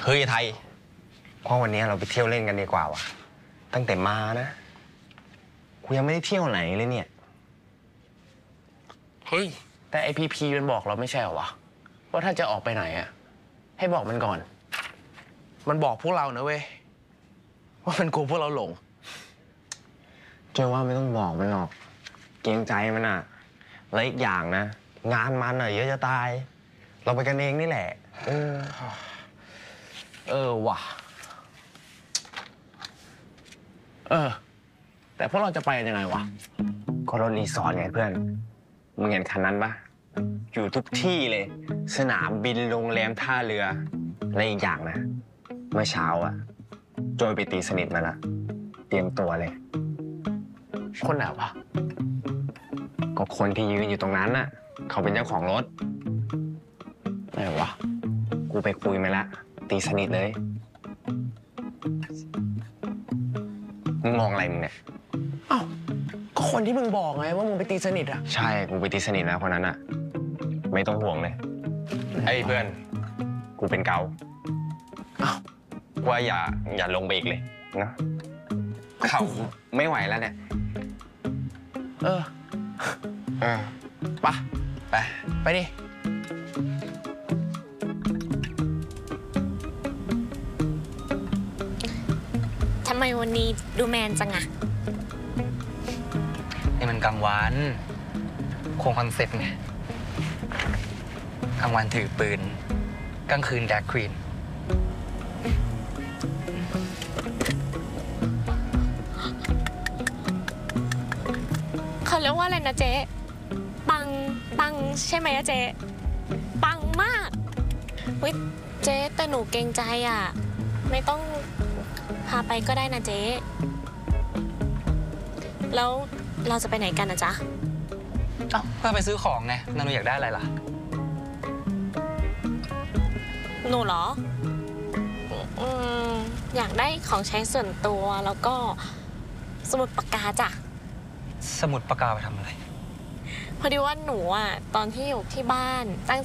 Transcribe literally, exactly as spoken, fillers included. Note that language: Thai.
เฮ้ยไทยเพราะวันนี้เราไปเที่ยวเล่นกันดีกว่าวะตั้งแต่มานะกูยังไม่ได้เที่ยวไหนเลยเนี่ยเฮ้ยแต่ไอพีพีมันบอกเราไม่ใช่เหรอวะว่าถ้าจะออกไปไหนอะให้บอกมันก่อนมันบอกพวกเรานะเว้ยว่ามันกลัวพวกเราหลงเจ้าว่าไม่ต้องบอกมันหรอกเกรงใจมันอ่ะแล้วอีกอย่างนะงานมันอ่ะเยอะจะตายเราไปกันเองนี่แหละเออเออว่ะเออแต่พวกเราจะไปกันยังไงวะก็รถรีสอร์ทไงเพื่อนมึงเห็นคันนั้นปะอยู่ทุกที่เลยสนามบินโรงแรมท่าเรือและอีกอย่างนะเมื่อเช้าอ่ะโจยไปตีสนิทมาละเตรียมตัวเลยคนไหนวะก็คนที่ยืนอยู่ตรงนั้นน่ะเขาเป็นเจ้าของรถไหนวะกูไปคุยมาแล้วตีสนิทเลยมึงมองอะไรมึงเนี่ยอ้าวก็คนที่มึงบอกไงว่ามึงไปตีสนิทอะใช่กูไปตีสนิทแล้วคนนั้นอ่ะไม่ต้องห่วงเลยไอ้เพื่อนกูเป็นเกาอ้าวว่าอย่าอย่าลงไปอีกเลยนะเขาไม่ไหวแล้วเนี่ยเออเออปะไปไปดิทำไมวันนี้ดูแมนจังอะนี่มันกลางวันคงคอนเซ็ปต์ไงกลางวันถือปืนกลางคืนแดกควีนเขาเรียกว่าอะไรนะเจ๊ปังปังใช่ไหมอะเจ๊ปังมากเฮ้ยเจ๊แต่หนูเกรงใจอะไม่ต้องพาไปก็ได้นะเจ๊แล้วเราจะไปไหนกันนะจ๊ะเอ้าเพื่อไปซื้อของไงนาหนูอยากได้อะไรล่ะหนูเหรออืมอยากได้ของใช้ส่วนตัวแล้วก็สมุดปากกาจ้ะสมุดปากกาไปทำอะไรพอดีว่าหนูอ่ะตอนที่อยู่ที่บ้านตั้ง